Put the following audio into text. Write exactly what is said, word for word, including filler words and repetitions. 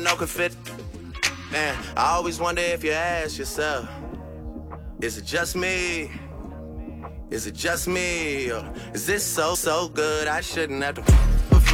no could fit. Man, I always wonder if you ask yourself, is it just me? Is it just me? Or is this so, so good I shouldn't have to